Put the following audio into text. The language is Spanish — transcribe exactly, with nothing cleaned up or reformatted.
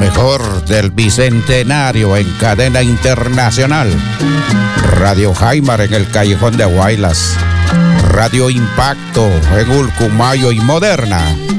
mejor del Bicentenario en cadena internacional. Radio Jaimar en el Callejón de Guaylas. Radio Impacto en Ulcumayo y Moderna.